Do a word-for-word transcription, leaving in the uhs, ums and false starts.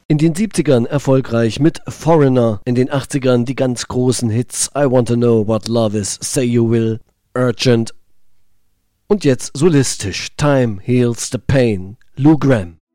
In den siebzigern erfolgreich mit Foreigner, in den achtzigern die ganz großen Hits I Want to Know What Love Is, Say You Will, Urgent und jetzt solistisch Time Heals the Pain, Lou Gramm.